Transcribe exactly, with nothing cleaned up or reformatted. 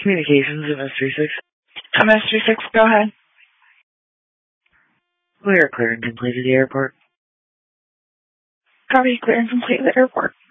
Communications, M S three six. M S three six, go ahead. We are clear and complete at the airport. Copy, clear and complete at the airport.